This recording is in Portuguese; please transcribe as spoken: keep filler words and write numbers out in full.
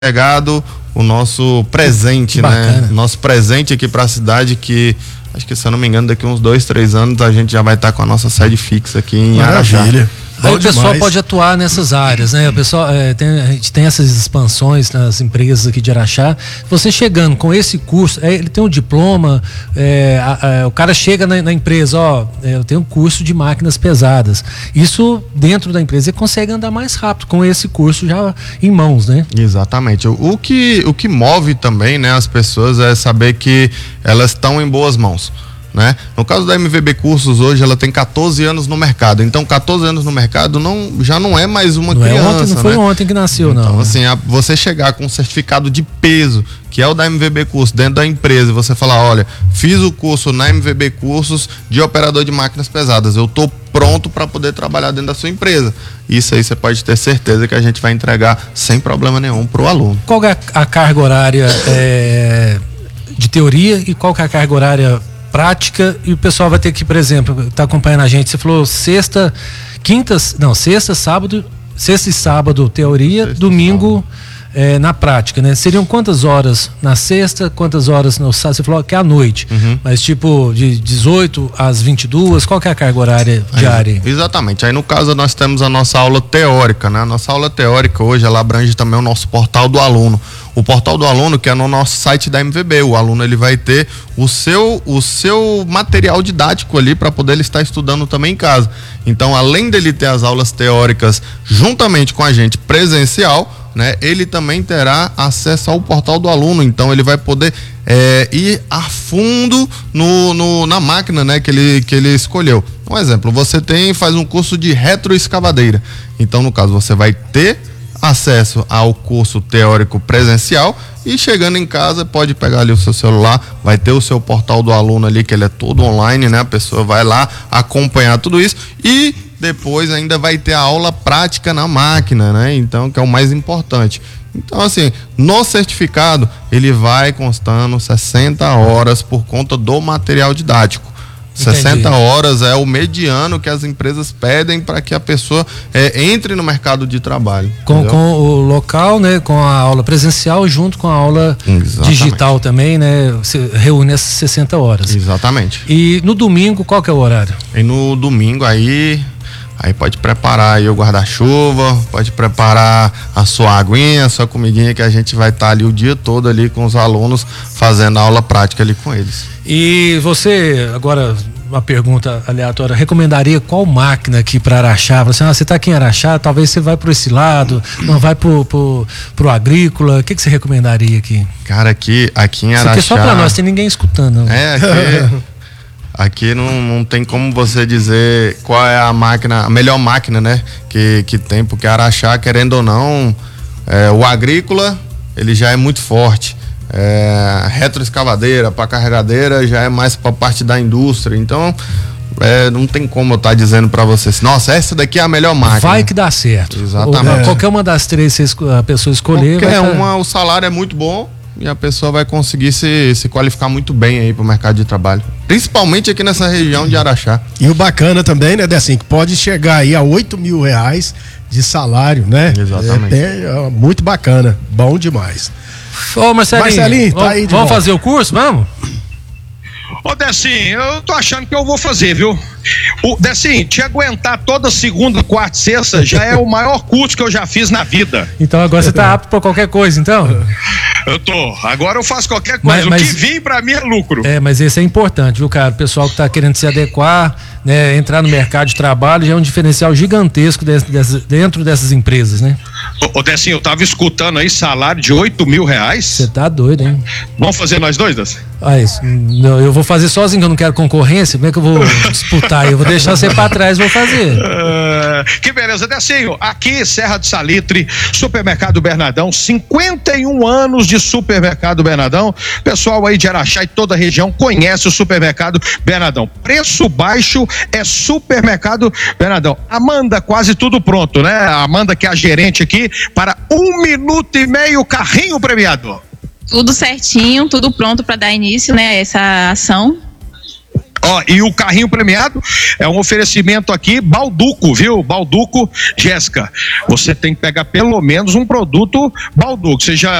entregado o nosso presente, né? Nosso presente aqui para a cidade, que acho que, se eu não me engano, daqui uns dois, três anos a gente já vai estar com a nossa sede fixa aqui em Araxá. Aí o pessoal demais. Pode atuar nessas áreas, né? O pessoal, é, tem, a gente tem essas expansões nas empresas aqui de Araxá. Você chegando com esse curso, é, ele tem um diploma, é, a, a, o cara chega na, na empresa, ó, é, eu tenho um curso de máquinas pesadas. Isso dentro da empresa ele consegue andar mais rápido com esse curso já em mãos, né? Exatamente. O, o, que, o que move também, né, as pessoas é saber que elas estão em boas mãos. Né? No caso da M V B Cursos, hoje ela tem catorze anos no mercado. Então, catorze anos no mercado não, já não é mais uma não criança. É ontem, não né? foi ontem que nasceu, então, não. Então, assim, a, você chegar com um certificado de peso, que é o da M V B Cursos, dentro da empresa, e você falar: olha, fiz o curso na M V B Cursos de operador de máquinas pesadas, eu estou pronto para poder trabalhar dentro da sua empresa. Isso aí você pode ter certeza que a gente vai entregar sem problema nenhum para o aluno. Qual é a carga horária é, de teoria e qual que é a carga horária prática? E o pessoal vai ter que, por exemplo, tá acompanhando a gente, você falou sexta, quinta, não, sexta, sábado, sexta e sábado teoria, sexta, domingo é, na prática, né? Seriam quantas horas na sexta, quantas horas no sábado? Você falou que é à noite, uhum. Mas tipo de dezoito às vinte e duas, qual que é a carga horária diária? Aí, exatamente, aí no caso nós temos a nossa aula teórica, né? A nossa aula teórica hoje, ela abrange também o nosso portal do aluno. O portal do aluno, que é no nosso site da M V B, o aluno ele vai ter o seu, o seu material didático ali para poder ele estar estudando também em casa. Então, além dele ter as aulas teóricas juntamente com a gente presencial, né, ele também terá acesso ao portal do aluno. Então, ele vai poder é, ir a fundo no, no, na máquina, né, que ele, que ele escolheu. Um exemplo, você tem, faz um curso de retroescavadeira. Então, no caso, você vai ter acesso ao curso teórico presencial e, chegando em casa, pode pegar ali o seu celular, vai ter o seu portal do aluno ali, que ele é todo online, né? A pessoa vai lá acompanhar tudo isso e depois ainda vai ter a aula prática na máquina, né? Então, que é o mais importante. Então, assim, no certificado ele vai constando sessenta horas por conta do material didático. sessenta horas é o mediano que as empresas pedem para que a pessoa é, entre no mercado de trabalho. Com, com o local, né? Com a aula presencial junto com a aula Exatamente. Digital também, né? Você reúne essas sessenta horas. Exatamente. E no domingo, qual que é o horário? E no domingo aí... Aí pode preparar aí o guarda-chuva, pode preparar a sua aguinha, a sua comidinha, que a gente vai estar ali o dia todo ali com os alunos fazendo a aula prática ali com eles. E você, agora uma pergunta aleatória, recomendaria qual máquina aqui para Araxá? Você, ah, você está aqui em Araxá, talvez você vai por esse lado, não vai pro, pro, pro agrícola, o que, que você recomendaria aqui? Cara, aqui, aqui em Araxá... Isso aqui é só para nós, tem ninguém escutando. Não. É, aqui... Aqui não, não tem como você dizer qual é a máquina, a melhor máquina, né, que, que tem, porque Araxá, querendo ou não, é, o agrícola, ele já é muito forte. É, retroescavadeira, para carregadeira, já é mais para parte da indústria. Então, é, não tem como eu estar tá dizendo para vocês, nossa, essa daqui é a melhor máquina. Vai que dá certo. Exatamente. Ou, qualquer uma das três a pessoa escolher. Qualquer vai uma, o salário é muito bom. E a pessoa vai conseguir se, se qualificar muito bem aí para o mercado de trabalho. Principalmente aqui nessa região de Araxá. E o bacana também, né, Decinho, que pode chegar aí a oito mil reais de salário, né? Exatamente. É, é muito bacana, bom demais. Ô Marcelinho, Marcelinho tá aí de vamos volta. fazer o curso? Vamos? Ô Decinho, eu tô achando que eu vou fazer, viu? O Decinho, te aguentar toda segunda, quarta e sexta já é o maior curso que eu já fiz na vida. Então agora você tá apto pra qualquer coisa, então? Eu tô. Agora eu faço qualquer coisa. Mas, mas, o que vir pra mim é lucro. É, mas esse é importante, viu, cara? O pessoal que tá querendo se adequar, né, entrar no mercado de trabalho já é um diferencial gigantesco desse, desse, dentro dessas empresas, né? Ô, ô Decinho, eu tava escutando aí salário de oito mil reais. Você tá doido, hein? Vamos fazer nós dois, Decinho? Ah, isso. Não, eu vou fazer sozinho, que eu não quero concorrência. Como é que eu vou disputar? Eu vou deixar você pra trás, vou fazer. Uh, que beleza, Decinho. Aqui, Serra do Salitre, Supermercado Bernardão, cinquenta e um anos de Supermercado Bernardão. Pessoal aí de Araxá e toda a região conhece o Supermercado Bernardão. Preço baixo é Supermercado Bernardão. Amanda, quase tudo pronto, né? A Amanda, que é a gerente aqui, para um minuto e meio, carrinho premiado. Tudo certinho, tudo pronto para dar início, né, a essa ação. Ó, e o carrinho premiado é um oferecimento aqui, Balduco, viu? Balduco, Jéssica, você tem que pegar pelo menos um produto Balduco, seja